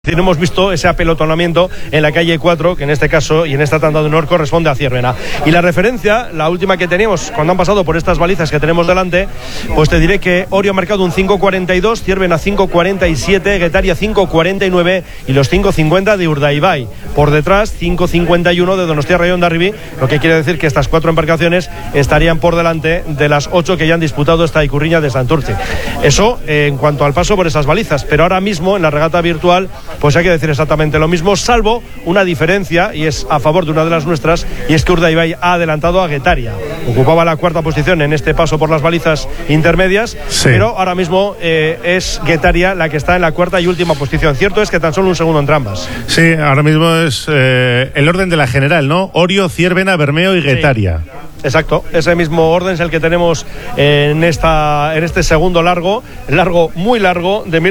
Hemos visto ese apelotonamiento en la calle 4, que en este caso y en esta tanda de honor corresponde a Ciervena. Y la referencia, la última que teníamos cuando han pasado por estas balizas que tenemos delante, pues te diré que Orio ha marcado un 5.42, Ciervena 5.47, Guetaria 5.49 y los 5.50 de Urdaibai. Por detrás 5.51 de Donostia Raión de Arribí, lo que quiere decir que estas 4 embarcaciones estarían por delante de las 8 que ya han disputado esta Icurriña de Santurce. Eso en cuanto al paso por esas balizas, pero ahora mismo en la regata virtual pues hay que decir exactamente lo mismo, salvo una diferencia, y es a favor de una de las nuestras, y es que Urdaibai ha adelantado a Guetaria. Ocupaba la 4ª posición en este paso por las balizas intermedias, sí, pero ahora mismo es Guetaria la que está en la 4ª y última posición. Cierto es que tan solo un segundo entre ambas. Sí, ahora mismo es el orden de la general, ¿no? Orio, Ciervena, Bermeo y Guetaria. Sí. Exacto, ese mismo orden es el que tenemos en este segundo largo, muy largo, de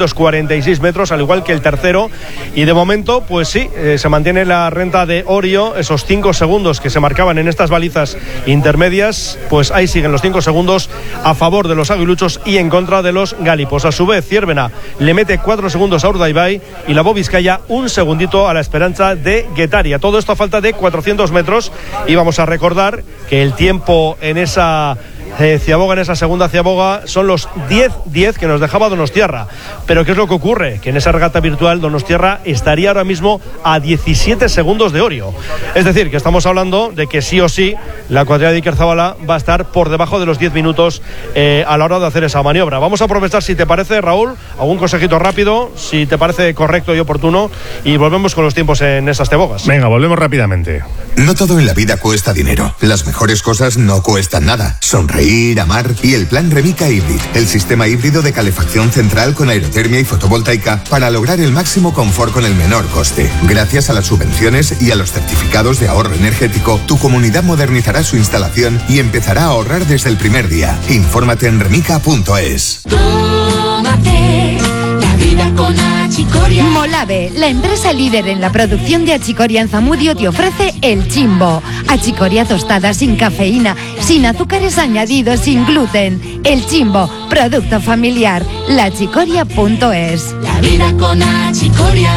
1946 metros, al igual que el tercero, y de momento, pues sí, se mantiene la renta de Orio, esos 5 segundos que se marcaban en estas balizas intermedias, pues ahí siguen los 5 segundos a favor de los aguiluchos y en contra de los gálipos. A su vez, Ciervena le mete 4 segundos a Urdaibai y la Bobiscaya un segundito a la Esperanza de Guetaria. Todo esto a falta de 400 metros, y vamos a recordar que el tiempo en esa ciaboga, en esa segunda ciaboga, son los 10-10 que nos dejaba Donostiarra. Pero ¿qué es lo que ocurre? Que en esa regata virtual Donostiarra estaría ahora mismo a 17 segundos de Orio. Es decir, que estamos hablando de que sí o sí la cuadrilla de Iker Zabala va a estar por debajo de los 10 minutos a la hora de hacer esa maniobra. Vamos a aprovechar, si te parece, Raúl, algún consejito rápido, si te parece correcto y oportuno, y volvemos con los tiempos en esas ciabogas. Venga, volvemos rápidamente. No todo en la vida cuesta dinero. Las mejores cosas no cuestan nada. Sonreír, amar y el plan Remica Hybrid, el sistema híbrido de calefacción central con aerotermia y fotovoltaica para lograr el máximo confort con el menor coste. Gracias a las subvenciones y a los certificados de ahorro energético, tu comunidad modernizará su instalación y empezará a ahorrar desde el primer día. Infórmate en remica.es. Tómate la vida con Achicoria. Molave, la empresa líder en la producción de achicoria en Zamudio, te ofrece el Chimbo. Achicoria tostada sin cafeína, sin azúcares añadidos, sin gluten. El Chimbo, producto familiar. Lachicoria.es. La vida con Achicoria.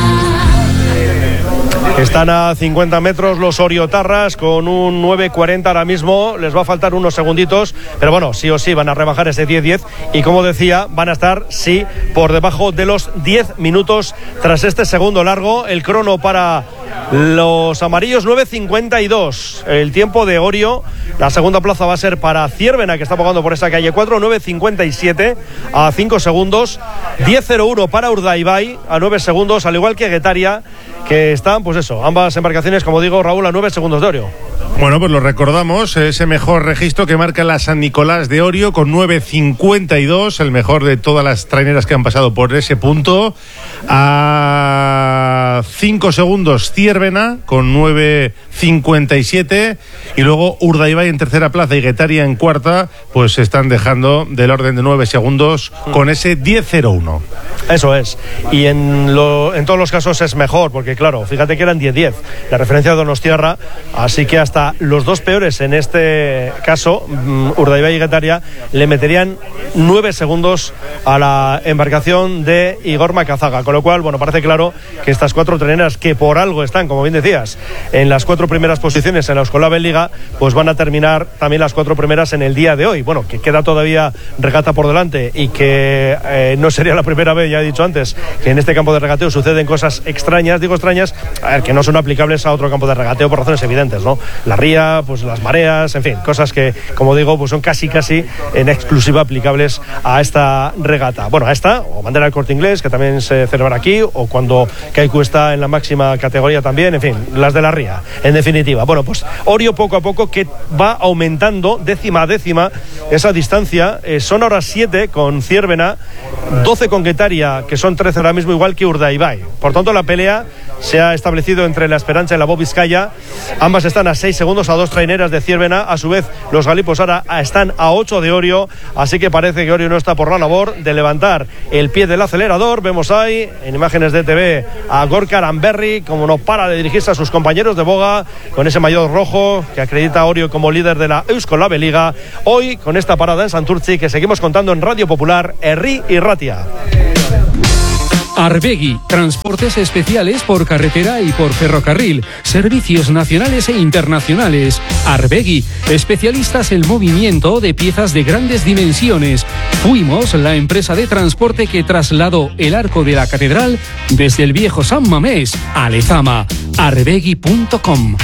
Están a 50 metros los oriotarras con un 9.40 ahora mismo. Les va a faltar unos segunditos, pero bueno, sí o sí van a rebajar ese 10-10 y, como decía, van a estar, sí, por debajo de los 10 minutos tras este segundo largo. El crono para los amarillos 9.52. El tiempo de Orio, la segunda plaza va a ser para Ciervena, que está pagando por esa calle 4, 9.57 a 5 segundos. 10.01 para Urdaibai a 9 segundos, al igual que Guetaria, que están, pues eso, ambas embarcaciones, como digo, Raúl, a 9 segundos de Orio. Bueno, pues lo recordamos, ese mejor registro que marca la San Nicolás de Orio con 9.52, el mejor de todas las traineras que han pasado por ese punto. A 5 segundos Ciervena con 9.57 y luego Urdaibai en tercera plaza y Guetaria en cuarta, pues se están dejando del orden de 9 segundos con ese 10.01. Eso es, y en todos los casos es mejor, porque claro, fíjate que eran 10-10 la referencia de Donostiarra, así que hasta los dos peores en este caso, Urdaibai y Guetaria, le meterían 9 segundos a la embarcación de Igor Macazaga, con lo cual, bueno, parece claro que estas 4 treneras, que por algo están, como bien decías, en las 4 primeras posiciones en la Euskolab Liga, pues van a terminar también las 4 primeras en el día de hoy. Bueno, que queda todavía regata por delante y que no sería la primera vez, ya he dicho antes, que en este campo de regateo suceden cosas extrañas, digo extrañas, a ver, que no son aplicables a otro campo de regateo por razones evidentes, ¿no? La ría, pues las mareas, en fin, cosas que, como digo, pues son casi en exclusiva aplicables a esta regata. Bueno, a esta, o bandera del Corte Inglés, que también se celebra aquí, o cuando Kaiku está en la máxima categoría también, en fin, las de la ría, en definitiva. Bueno, pues Orio poco a poco que va aumentando décima a décima esa distancia. Son ahora 7 con Ciervena, 12 con Guetaria, que son 13 ahora mismo, igual que Urdaibai. Por tanto, la pelea se ha establecido entre la Esperanza y la Bobiscaya. Ambas están a 6 segundos a 2 traineras de Ciervena. A su vez, los galipos ahora están a 8 de Orio, así que parece que Orio no está por la labor de levantar el pie del acelerador. Vemos ahí, en imágenes de TV, a Gorka Aranberri, como no para de dirigirse a sus compañeros de boga, con ese maillot rojo que acredita a Orio como líder de la Euskolab Liga. Hoy, con esta parada en Santurtzi, que seguimos contando en Radio Popular, Herri y Ratia. Arbegui, transportes especiales por carretera y por ferrocarril, servicios nacionales e internacionales. Arbegui, especialistas en movimiento de piezas de grandes dimensiones. Fuimos la empresa de transporte que trasladó el arco de la catedral desde el viejo San Mamés a Lezama. Arbegui.com.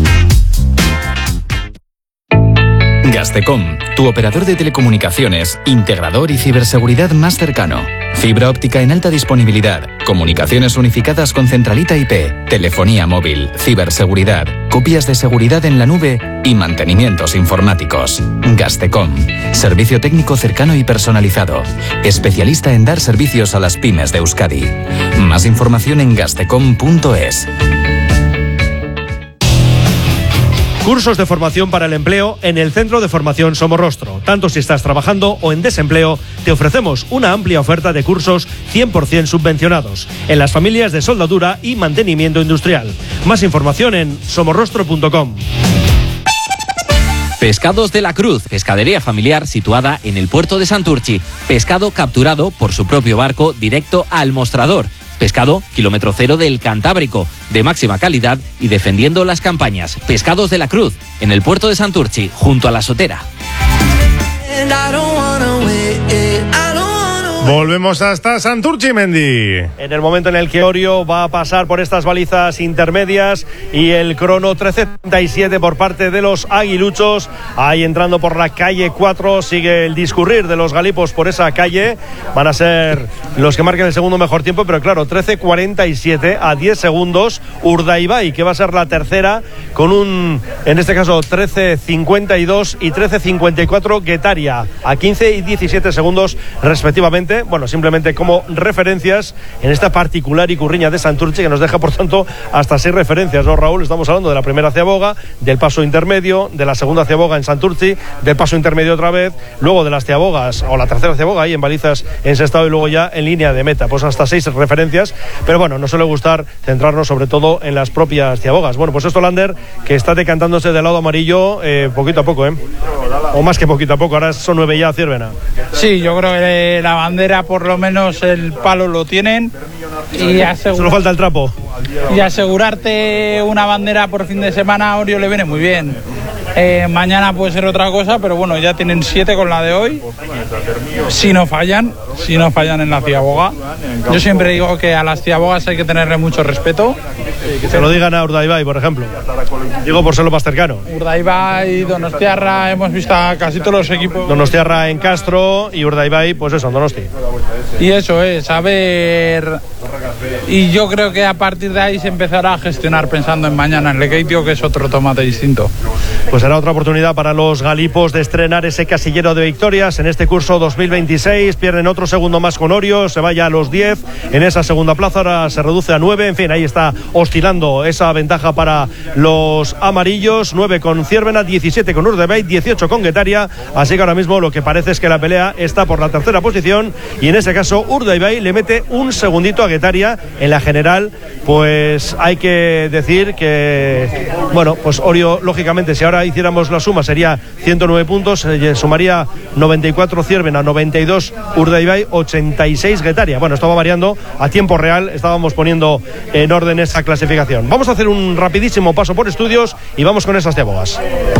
Gastecom, tu operador de telecomunicaciones, integrador y ciberseguridad más cercano. Fibra óptica en alta disponibilidad, comunicaciones unificadas con centralita IP, telefonía móvil, ciberseguridad, copias de seguridad en la nube y mantenimientos informáticos. Gastecom, servicio técnico cercano y personalizado, especialista en dar servicios a las pymes de Euskadi. Más información en gastecom.es. Cursos de formación para el empleo en el Centro de Formación Somorrostro. Tanto si estás trabajando o en desempleo, te ofrecemos una amplia oferta de cursos 100% subvencionados en las familias de soldadura y mantenimiento industrial. Más información en somorrostro.com. Pescados de la Cruz, pescadería familiar situada en el puerto de Santurchi. Pescado capturado por su propio barco directo al mostrador. Pescado kilómetro cero del Cantábrico, de máxima calidad y defendiendo las campañas. Pescados de la Cruz, en el puerto de Santurchi, junto a la Sotera. Volvemos hasta Santurchi, Mendy. En el momento en el que Orio va a pasar por estas balizas intermedias y el crono 13:37 por parte de los aguiluchos, ahí entrando por la calle 4, sigue el discurrir de los galipos por esa calle, van a ser los que marquen el segundo mejor tiempo, pero claro, 13:47 a 10 segundos, Urdaibai, que va a ser la tercera, con en este caso 13:52 y 13:54 Guetaria, a 15 y 17 segundos respectivamente. Bueno, simplemente como referencias en esta particular Icurriña de Santurchi, que nos deja, por tanto, hasta 6 referencias, ¿no, Raúl? Estamos hablando de la primera ciaboga, del paso intermedio, de la segunda ciaboga en Santurchi, del paso intermedio otra vez, luego de las ciabogas, o la tercera ciaboga ahí en balizas en Sestao, y luego ya en línea de meta. Pues hasta 6 referencias, pero bueno, nos suele gustar centrarnos sobre todo en las propias ciabogas. Bueno, pues esto Lander, que está decantándose del lado amarillo poquito a poco, o más que poquito a poco, ahora son 9 ya, Ciervena. Sí, yo creo que la bandera, por lo menos el palo lo tienen, y solo falta el trapo. Y asegurarte una bandera por fin de semana a Orio le viene muy bien. Mañana puede ser otra cosa, pero bueno, ya tienen 7 con la de hoy. Si no fallan en la ciaboga. Yo siempre digo que a las ciabogas hay que tenerle mucho respeto. Que se lo digan a Urdaibai, por ejemplo. Digo por ser lo más cercano. Urdaibai, Donostiarra, hemos visto a casi todos los equipos. Donostiarra en Castro y Urdaibai, pues eso, en Donosti. Y eso es, a ver. Y yo creo que a partir de ahí se empezará a gestionar pensando en mañana en Lekeitio, que es otro tomate distinto. Pues será otra oportunidad para los galipos de estrenar ese casillero de victorias en este curso 2026. Pierden otro segundo más con Orio, se vaya a los 10 en esa segunda plaza, ahora se reduce a 9. En fin, ahí está oscilando esa ventaja para los amarillos. 9 con Ciervena, 17 con Urdaibai, 18 con Guetaria. Así que ahora mismo lo que parece es que la pelea está por la tercera posición, y en ese caso Urdaibai le mete un segundito a Guetaria. En la general, pues hay que decir que, bueno, pues Orio, lógicamente, si ahora hiciéramos la suma, sería 109 puntos, sumaría 94 Ciervena, 92 Urdaibai, 86 Guetaria. Bueno, esto va variando a tiempo real, estábamos poniendo en orden esa clasificación. Vamos a hacer un rapidísimo paso por estudios y vamos con esas ciabogas.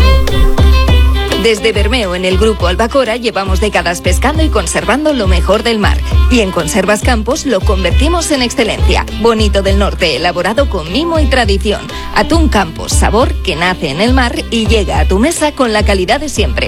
Desde Bermeo, en el Grupo Albacora, llevamos décadas pescando y conservando lo mejor del mar. Y en Conservas Campos lo convertimos en excelencia. Bonito del Norte, elaborado con mimo y tradición. Atún Campos, sabor que nace en el mar y llega a tu mesa con la calidad de siempre.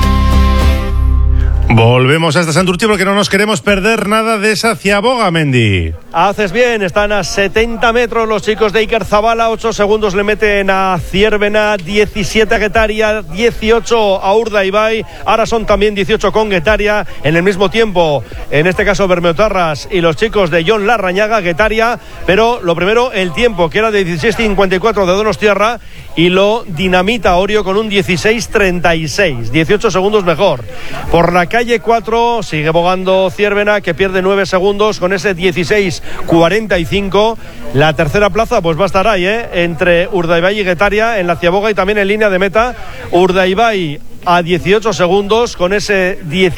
Volvemos hasta Santurchi porque no nos queremos perder nada de esa ciaboga, Mendy. Haces bien, están a 70 metros los chicos de Iker Zabala, 8 segundos le meten a Ciervena, 17 a Guetaria, 18 a Urdaibai, ahora son también 18 con Guetaria, en el mismo tiempo, en este caso Bermeotarras y los chicos de Jon Larrañaga, Guetaria, pero lo primero, el tiempo, que era de 16.54 de Donostiarra, y lo dinamita Orio con un 16.36, 18 segundos mejor. Por la calle 4 sigue bogando Ciervena, que pierde 9 segundos con ese 16.45. La tercera plaza pues va a estar ahí, entre Urdaibai y Guetaria en la ciaboga, y también en línea de meta Urdaibai a 18 segundos con ese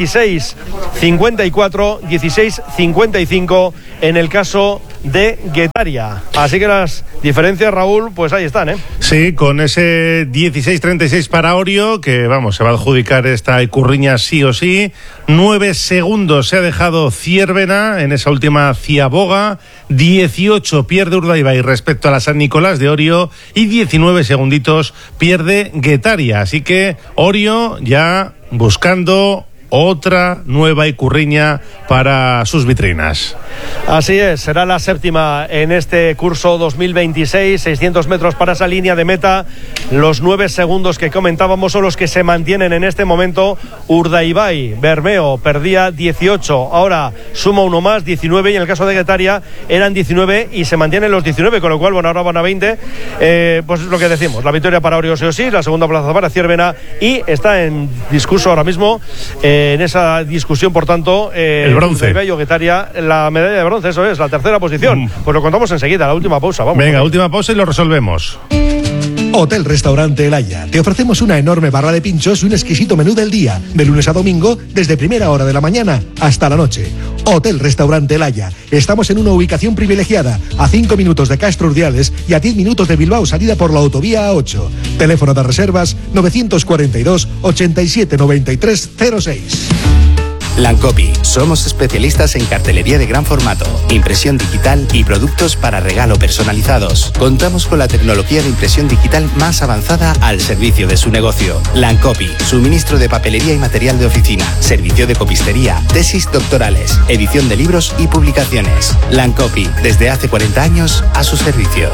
16.54, 16.55 en el caso de Guetaria. Así que las diferencias, Raúl, pues ahí están, ¿eh? Sí, con ese 16.36 para Orio, que vamos, se va a adjudicar esta Icurriña sí o sí. 9 segundos se ha dejado Ciervena en esa última ciaboga. 18 pierde Urdaibai respecto a la San Nicolás de Orio y 19 segunditos pierde Guetaria. Así que Orio ya buscando otra nueva Icurriña para sus vitrinas. Así es, será la séptima en este curso 2026, 600 metros para esa línea de meta. Los 9 segundos que comentábamos son los que se mantienen en este momento. Urdaibai, Bermeo, perdía 18, ahora suma uno más, 19, y en el caso de Guetaria eran 19 y se mantienen los 19, con lo cual, bueno, ahora van a 20. Pues es lo que decimos, la victoria para Orio sí o sí, la segunda plaza para Ciervena, y está en discurso ahora mismo, en esa discusión, por tanto, el bronce. Urdaibai o Guetaria, la medalla de bronce, eso es, la tercera posición. Pues lo contamos enseguida, la última pausa, vamos. Venga, última pausa y lo resolvemos. Hotel Restaurante El Haya. Te ofrecemos una enorme barra de pinchos y un exquisito menú del día, de lunes a domingo, desde primera hora de la mañana hasta la noche. Hotel Restaurante El Haya. Estamos en una ubicación privilegiada, a 5 minutos de Castro Urdiales y a 10 minutos de Bilbao, salida por la autovía A8. Teléfono de reservas 942 87 93 06. Lancopi, somos especialistas en cartelería de gran formato, impresión digital y productos para regalo personalizados. Contamos con la tecnología de impresión digital más avanzada al servicio de su negocio. Lancopi, suministro de papelería y material de oficina, servicio de copistería, tesis doctorales, edición de libros y publicaciones. Lancopi, desde hace 40 años a su servicio.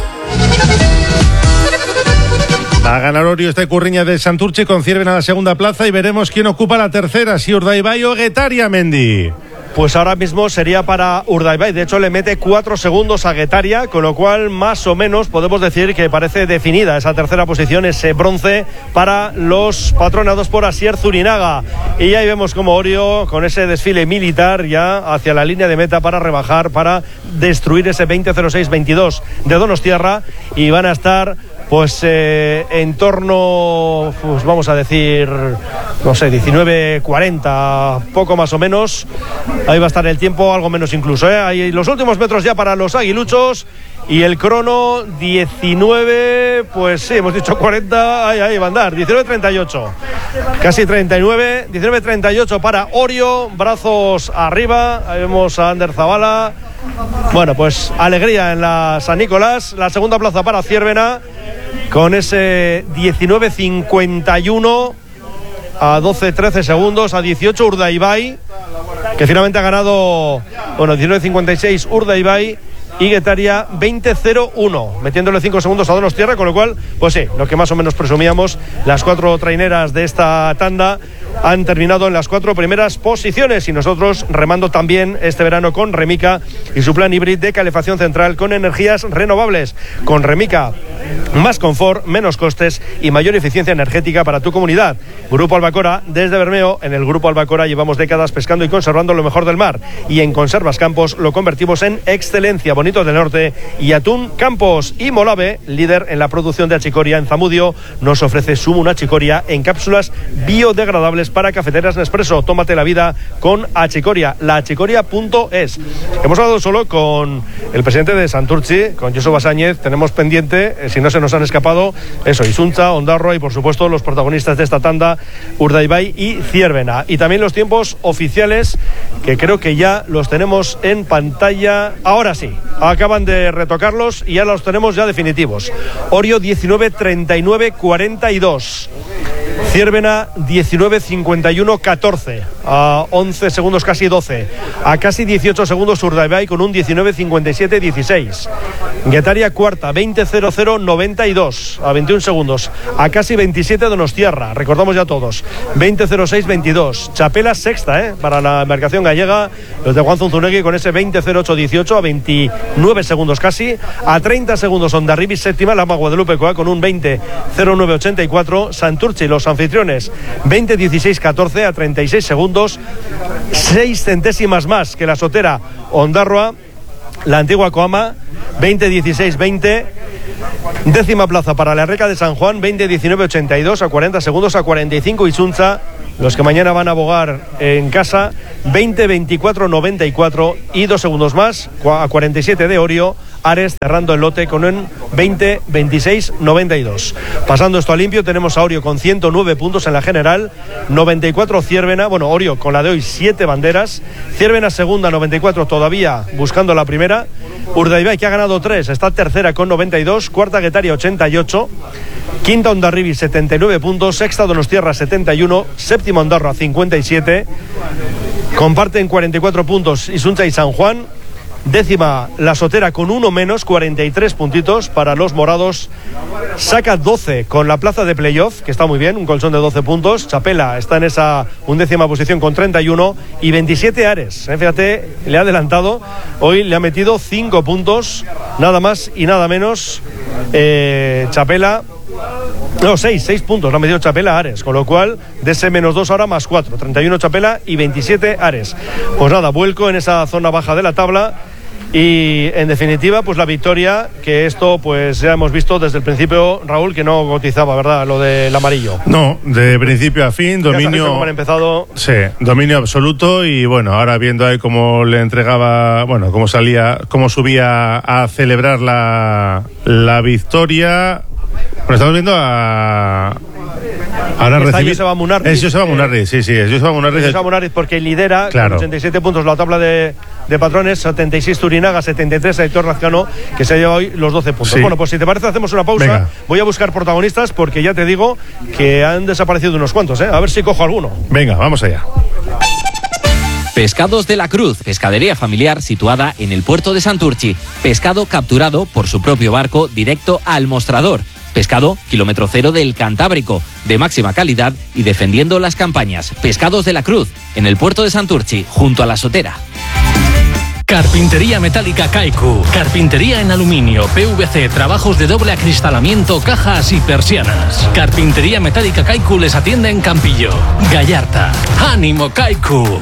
A ganar Orio esta Icurriña de Santurce, con Ciervena a la segunda plaza, y veremos quién ocupa la tercera, si Urdaibai o Guetaria, Mendy. Pues ahora mismo sería para Urdaibai, de hecho le mete 4 segundos a Guetaria, con lo cual más o menos podemos decir que parece definida esa tercera posición, ese bronce para los patronados por Asier Zurinaga. Y ahí vemos como Orio, con ese desfile militar ya hacia la línea de meta para rebajar, para destruir ese 20.06.22 de Donostiarra, y van a estar pues en torno, pues vamos a decir, no sé, 19.40, poco más o menos. Ahí va a estar el tiempo, algo menos incluso, ¿eh? Ahí los últimos metros ya para los aguiluchos. Y el crono 19, pues sí, hemos dicho 40, ahí va a andar, 19.38, casi 39, 19.38 para Orio, brazos arriba, ahí vemos a Ander Zabala. Bueno, pues alegría en la San Nicolás, la segunda plaza para Ciervena, con ese 19.51 a 12-13 segundos, a 18 Urdaibai, que finalmente ha ganado, bueno, 19.56 Urdaibai, y Guetaria 20.01, metiéndole 5 segundos a Donostiarra, con lo cual, pues sí, lo que más o menos presumíamos, las 4 traineras de esta tanda han terminado en las 4 primeras posiciones, y nosotros remando también este verano con Remica y su plan híbrido de calefacción central con energías renovables. Con Remica, más confort, menos costes y mayor eficiencia energética para tu comunidad. Grupo Albacora, desde Bermeo. En el Grupo Albacora llevamos décadas pescando y conservando lo mejor del mar, y en Conservas Campos lo convertimos en excelencia. Bonito del Norte y Atún Campos. Y Molave, líder en la producción de achicoria en Zamudio, nos ofrece zumo una achicoria en cápsulas biodegradables para cafeteras Nespresso. Tómate la vida con achicoria, laachicoria.es. Hemos hablado solo con el presidente de Santurtzi, con Josu Basáñez. Tenemos pendiente, si no se nos han escapado, eso, Isunza, Ondarroa y por supuesto los protagonistas de esta tanda, Urdaibai y Ciervena. Y también los tiempos oficiales, que creo que ya los tenemos en pantalla. Ahora sí, acaban de retocarlos y ya los tenemos ya definitivos. Orio 19.39.42. Ciervena 19.51.14, a 11 segundos, casi 12. A casi 18 segundos Urdaibai con un 19.57.16. Guetaria cuarta, 20.00.92, a 21 segundos. A casi 27 Donostiarra, recordamos ya todos, 20.06.22. Chapela sexta, para la embarcación gallega, los de Juan Zunzunegui con ese 20.08.18, a 29 segundos casi. A 30 segundos Hondarribia séptima, Lama Guadalupecoa con un 20.09.84. Santurce, los anfitriones, 20.16.14, a 36 segundos, 6 centésimas más que la sotera Ondarroa, la antigua Coama, 20.16.20. Décima plaza para la Reca de San Juan, 20-19-82 a 40 segundos a 45 Isunza. Los que mañana van a abogar en casa, 20-24-94 y 2 segundos más a 47 de Orio. Ares cerrando el lote con un 20-26-92. Pasando esto a limpio, tenemos a Orio con 109 puntos en la general, 94 Ciervena, bueno, Orio con la de hoy 7 banderas, Ciervena segunda, 94 todavía buscando la primera, Urdaibai que ha ganado 3, está tercera con 92, cuarta Guetaria 88, quinta Hondarribia 79 puntos, sexta Donostierra 71, séptima Ondarroa 57, comparten 44 puntos Isunza y San Juan. Décima La Sotera con uno menos, 43 puntitos para los morados. Saca 12 con la plaza de playoff, que está muy bien, un colchón de 12 puntos. Chapela está en esa undécima posición con 31 y 27 Ares. Fíjate, le ha adelantado. Hoy le ha metido 5 puntos, nada más y nada menos. Chapela. No, 6 puntos, lo ha metido Chapela a Ares, con lo cual de ese -2 ahora más 4, 31 Chapela y 27 Ares. Pues nada, vuelco en esa zona baja de la tabla y en definitiva pues la victoria, que esto pues ya hemos visto desde el principio, Raúl, que no cotizaba, ¿verdad? Lo del amarillo. No, de principio a fin, dominio. Cómo han empezado. Sí, dominio absoluto y bueno, ahora viendo ahí cómo le entregaba, bueno, cómo salía, cómo subía a celebrar la victoria. Bueno, estamos viendo a... Ahora recibe... Joseba Munarriz. Es Joseba Munarriz, sí, es Joseba Munarriz. Joseba Munarriz porque lidera, claro, con 87 puntos la tabla de patrones, 76 Turinaga, 73 Héctor Lazcano, que se lleva hoy los 12 puntos. Sí. Bueno, pues si te parece hacemos una pausa. Venga. Voy a buscar protagonistas porque ya te digo que han desaparecido unos cuantos, a ver si cojo alguno. Venga, vamos allá. Pescados de la Cruz, pescadería familiar situada en el puerto de Santurchi. Pescado capturado por su propio barco directo al mostrador. Pescado kilómetro cero del Cantábrico, de máxima calidad y defendiendo las campañas. Pescados de la Cruz, en el puerto de Santurchi, junto a La Sotera. Carpintería metálica Kaiku. Carpintería en aluminio, PVC, trabajos de doble acristalamiento, cajas y persianas. Carpintería metálica Kaiku les atiende en Campillo, Gallarta. ¡Ánimo, Kaiku!